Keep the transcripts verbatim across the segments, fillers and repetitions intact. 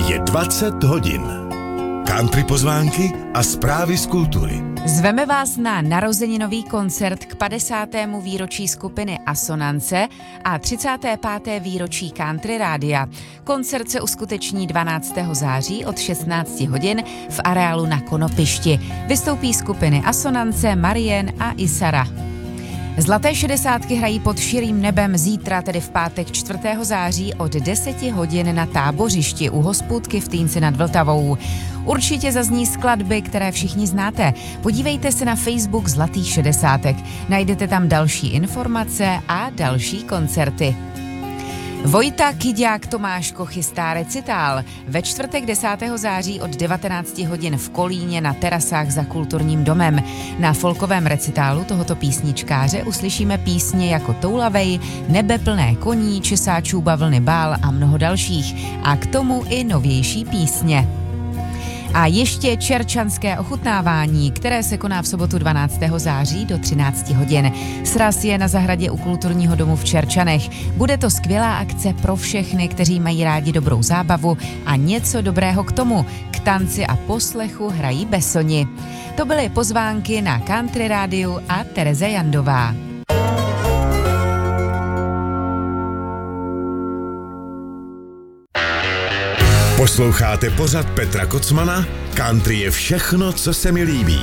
Je dvacet hodin. Country pozvánky a zprávy z kultury. Zveme vás na narozeninový koncert k padesátému výročí skupiny Asonance a třicátému pátému výročí Country Rádia. Koncert se uskuteční dvanáctého září od šestnácti hodin v areálu na Konopišti. Vystoupí skupiny Asonance, Marien a Isara. Zlaté šedesátky hrají pod širým nebem zítra, tedy v pátek čtvrtého září od deseti hodin na tábořišti u hospůdky v Týnci nad Vltavou. Určitě zazní skladby, které všichni znáte. Podívejte se na Facebook Zlatých šedesátek. Najdete tam další informace a další koncerty. Vojta Kyďák Tomáško chystá recitál. Ve čtvrtek desátého září od devatenácti hodin v Kolíně na terasách za Kulturním domem. Na folkovém recitálu tohoto písničkáře uslyšíme písně jako Toulavej, Nebe plné koní, Česáčů bavlny bál a mnoho dalších. A k tomu i novější písně. A ještě čerčanské ochutnávání, které se koná v sobotu dvanáctého září do třinácti hodin. Sraz je na zahradě u Kulturního domu v Čerčanech. Bude to skvělá akce pro všechny, kteří mají rádi dobrou zábavu a něco dobrého k tomu. K tanci a poslechu hrají Besoni. To byly pozvánky na Country Rádiu a Tereze Jandová. Posloucháte pořad Petra Kocmana? Country je všechno, co se mi líbí.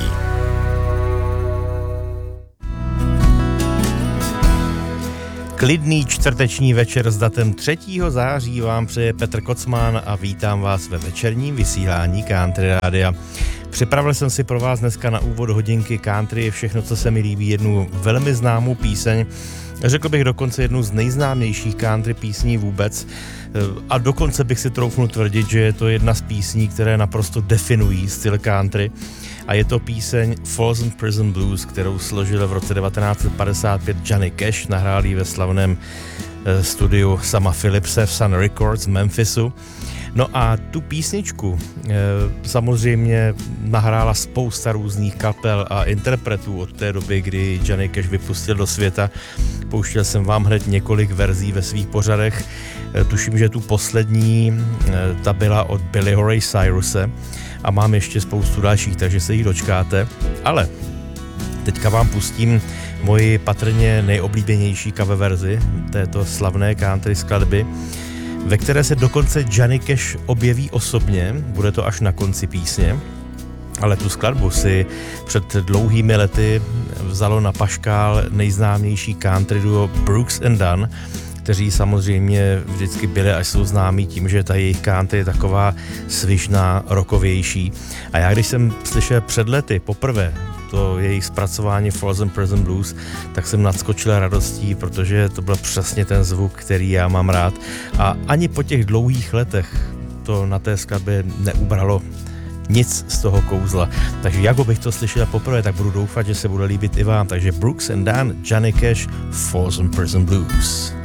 Klidný čtvrteční večer s datem třetího září vám přeje Petr Kocman a vítám vás ve večerním vysílání Country Rádia. Připravil jsem si pro vás dneska na úvod hodinky Country je všechno, co se mi líbí, jednu velmi známou píseň, řekl bych dokonce jednu z nejznámějších country písní vůbec a dokonce bych si troufnul tvrdit, že je to jedna z písní, které naprosto definují styl country a je to píseň Folsom Prison Blues, kterou složil v roce devatenáct set padesát pět Johnny Cash, nahrál ji ve slavném studiu Sama Phillipse v Sun Records v Memphisu. No a tu písničku e, samozřejmě nahrála spousta různých kapel a interpretů od té doby, kdy Johnny Cash vypustil do světa. Pouštěl jsem vám hned několik verzí ve svých pořadech. E, tuším, že tu poslední e, ta byla od Billyho Ray Cyruse a mám ještě spoustu dalších, takže se jich dočkáte. Ale teďka vám pustím moji patrně nejoblíbenější cover verzi této slavné country skladby, ve které se dokonce Johnny Cash objeví osobně, bude to až na konci písně, ale tu skladbu si před dlouhými lety vzalo na paškál nejznámější country duo Brooks and Dunn, kteří samozřejmě vždycky byli až jsou známí tím, že ta jejich country je taková svižná, rockovější. A já když jsem slyšel před lety poprvé to jejich zpracování Folsom Prison Blues, tak jsem nadskočil radostí, protože to byl přesně ten zvuk, který já mám rád. A ani po těch dlouhých letech to na té skladbě neubralo nic z toho kouzla. Takže jako bych to slyšel poprvé, tak budu doufat, že se bude líbit i vám. Takže Brooks and Dunn, Johnny Cash, Folsom Prison Blues.